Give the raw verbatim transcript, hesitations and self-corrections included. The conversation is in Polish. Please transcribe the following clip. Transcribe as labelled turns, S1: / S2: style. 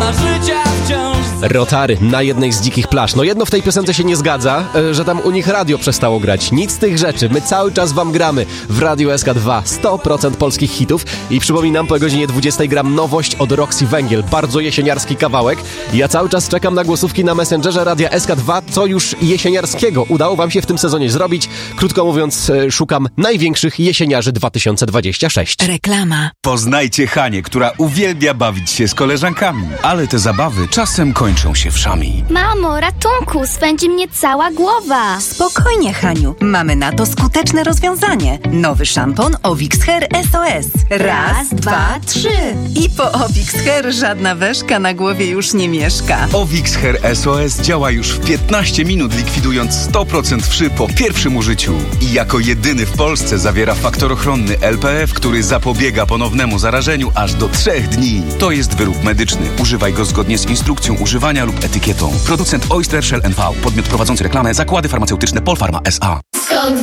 S1: drama życia wciąż.
S2: Rotary na jednej z dzikich plaż. No jedno w tej piosence się nie zgadza, że tam u nich radio przestało grać. Nic z tych rzeczy. My cały czas wam gramy w Radiu S K dwa. sto procent polskich hitów. I przypominam, po godzinie dwudziestej gram nowość od Roxy Węgiel. Bardzo jesieniarski kawałek. Ja cały czas czekam na głosówki na Messengerze Radia S K dwa. Co już jesieniarskiego udało wam się w tym sezonie zrobić? Krótko mówiąc, szukam największych jesieniarzy dwa tysiące dwudziesty szósty.
S3: Reklama.
S4: Poznajcie Hanię, która uwielbia bawić się z koleżankami. Ale te zabawy czasem kończą się wszami.
S5: Mamo, ratunku, swędzi mnie cała głowa.
S3: Spokojnie, Haniu. Mamy na to skuteczne rozwiązanie. Nowy szampon Ovix Hair S O S. Raz, dwa, trzy. I po Ovix Hair żadna weszka na głowie już nie mieszka.
S4: Ovix Hair S O S działa już w piętnaście minut, likwidując sto procent wszy po pierwszym użyciu. I jako jedyny w Polsce zawiera faktor ochronny L P F, który zapobiega ponownemu zarażeniu aż do trzech dni. To jest wyrób medyczny. Używaj go zgodnie z instrukcją używania lub etykietą. Producent Oyster Shell N V. Podmiot prowadzący reklamę. Zakłady farmaceutyczne Polpharma S A.